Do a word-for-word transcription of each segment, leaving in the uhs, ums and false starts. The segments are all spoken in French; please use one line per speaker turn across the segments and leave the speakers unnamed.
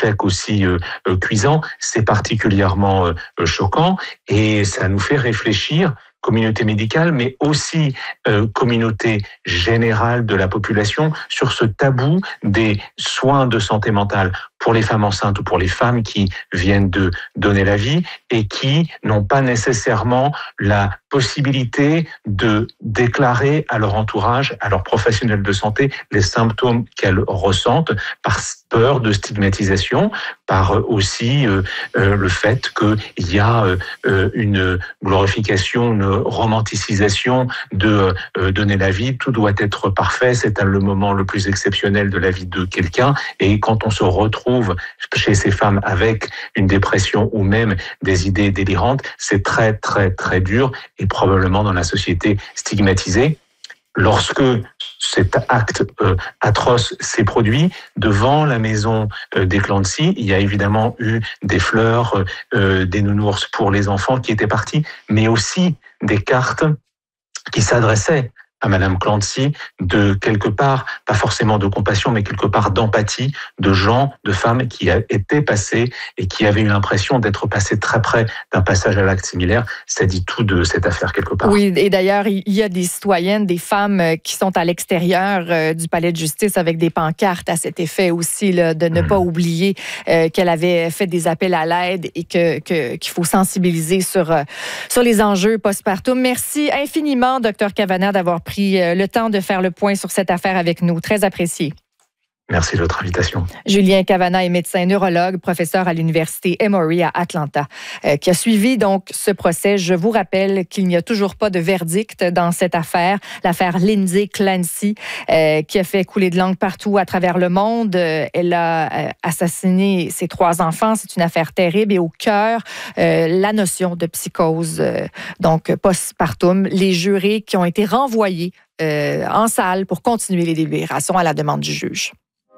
échec aussi euh, euh, cuisant, c'est particulièrement euh, choquant et ça nous fait réfléchir, communauté médicale, mais aussi euh, communauté générale de la population, sur ce tabou des soins de santé mentale pour les femmes enceintes ou pour les femmes qui viennent de donner la vie et qui n'ont pas nécessairement la possibilité de déclarer à leur entourage, à leurs professionnels de santé, les symptômes qu'elles ressentent par peur de stigmatisation, par aussi euh, euh, le fait qu'il y a euh, une glorification, une romanticisation de euh, donner la vie. Tout doit être parfait, c'est le moment le plus exceptionnel de la vie de quelqu'un. Et quand on se retrouve chez ces femmes avec une dépression ou même des idées délirantes, c'est très très très dur et probablement dans la société stigmatisée. Lorsque cet acte euh, atroce s'est produit devant la maison euh, des Clancy, il y a évidemment eu des fleurs, euh, des nounours pour les enfants qui étaient partis, mais aussi des cartes qui s'adressaient à Madame Clancy de quelque part, pas forcément de compassion, mais quelque part d'empathie, de gens, de femmes qui étaient passées et qui avaient eu l'impression d'être passées très près d'un passage à l'acte similaire. Ça dit tout de cette affaire quelque part.
Oui, et d'ailleurs, il y a des citoyennes, des femmes qui sont à l'extérieur du palais de justice avec des pancartes à cet effet aussi, là, de ne mmh. pas oublier euh, qu'elle avait fait des appels à l'aide et que, que, qu'il faut sensibiliser sur, euh, sur les enjeux postpartum. Merci infiniment, docteur Cavanagh, d'avoir pris le temps de faire le point sur cette affaire avec nous. Très apprécié.
Merci de votre invitation.
Julien Cavanagh est médecin neurologue, professeur à l'université Emory à Atlanta, euh, qui a suivi donc ce procès. Je vous rappelle qu'il n'y a toujours pas de verdict dans cette affaire, l'affaire Lindsay Clancy, euh, qui a fait couler de langue partout à travers le monde. Euh, elle a euh, assassiné ses trois enfants. C'est une affaire terrible et au cœur, euh, la notion de psychose, euh, donc postpartum. Les jurés qui ont été renvoyés euh, en salle pour continuer les délibérations à la demande du juge.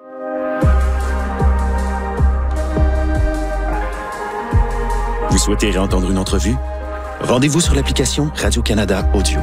Vous souhaitez réentendre une entrevue? Rendez-vous sur l'application Radio-Canada Audio.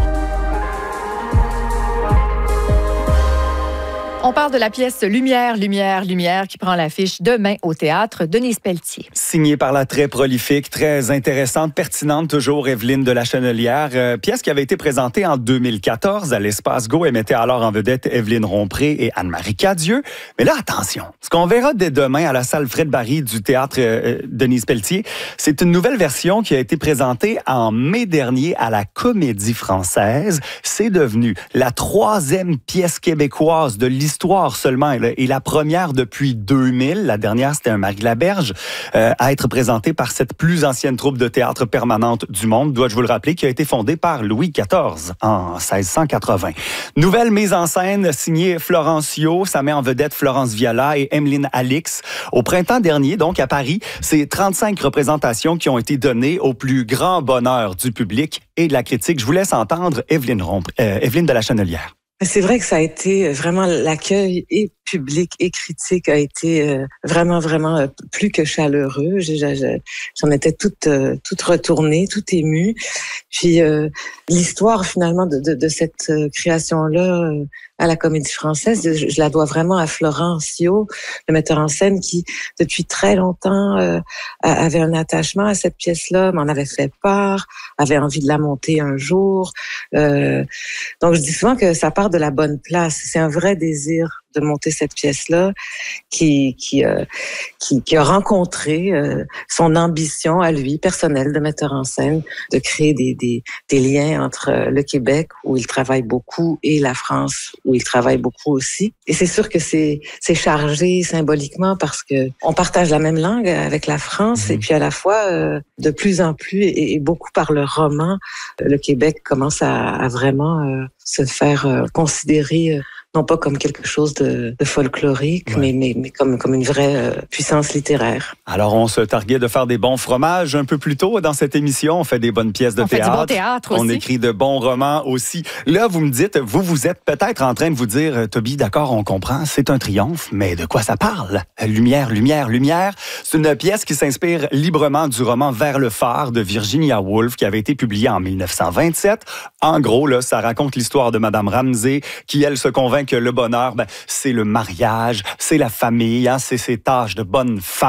On parle de la pièce Lumière, Lumière, Lumière qui prend l'affiche demain au théâtre Denise Pelletier.
Signée par la très prolifique, très intéressante, pertinente toujours Evelyne de la Chenelière. Euh, pièce qui avait été présentée en deux mille quatorze à l'Espace Go et mettait alors en vedette Evelyne Rompré et Anne-Marie Cadieux. Mais là, attention, ce qu'on verra dès demain à la salle Fred Barry du théâtre euh, Denise Pelletier, c'est une nouvelle version qui a été présentée en mai dernier à la Comédie Française. C'est devenu la troisième pièce québécoise de l'histoire Histoire seulement et la première depuis deux mille. La dernière, c'était un Marie Laberge, euh, à être présentée par cette plus ancienne troupe de théâtre permanente du monde, dois-je vous le rappeler, qui a été fondée par Louis quatorze en seize cent quatre-vingts. Nouvelle mise en scène signée Florence Yeo. Ça met en vedette Florence Viala et Emeline Alix. Au printemps dernier, donc à Paris, c'est trente-cinq représentations qui ont été données au plus grand bonheur du public et de la critique. Je vous laisse entendre Evelyne, Romp- euh, Evelyne de la Chenelière.
C'est vrai que ça a été vraiment l'accueil et public et critique a été euh, vraiment, vraiment euh, plus que chaleureux. Je, je, j'en étais toute, euh, toute retournée, toute émue. Puis euh, l'histoire finalement de, de, de cette euh, création-là euh, à la Comédie Française, je, je la dois vraiment à Florence Yeo, le metteur en scène qui, depuis très longtemps, euh, avait un attachement à cette pièce-là, m'en avait fait part, avait envie de la monter un jour. Euh, donc, je dis souvent que ça part de la bonne place. C'est un vrai désir de monter cette pièce-là, qui qui, euh, qui qui a rencontré euh, son ambition à lui personnelle de metteur en scène, de créer des des des liens entre le Québec où il travaille beaucoup et la France où il travaille beaucoup aussi. Et c'est sûr que c'est c'est chargé symboliquement parce que on partage la même langue avec la France mmh. et puis à la fois euh, de plus en plus et, et beaucoup par le roman, le Québec commence à, à vraiment euh, se faire euh, considérer euh, non pas comme quelque chose de, de folklorique, ouais. mais, mais, mais comme, comme une vraie euh, puissance littéraire.
Alors, on se targuait de faire des bons fromages un peu plus tôt dans cette émission. On fait des bonnes pièces de
on
théâtre.
On fait du bon théâtre aussi.
On écrit de bons romans aussi. Là, vous me dites, vous, vous êtes peut-être en train de vous dire, Toby, d'accord, on comprend, c'est un triomphe, mais de quoi ça parle? Lumière, lumière, lumière. C'est une pièce qui s'inspire librement du roman Vers le phare de Virginia Woolf, qui avait été publié en dix-neuf cent vingt-sept. En gros, là, ça raconte l'histoire de Madame Ramsay, qui, elle, se convainc que le bonheur, ben, c'est le mariage, c'est la famille, hein, c'est ses tâches de bonne femme.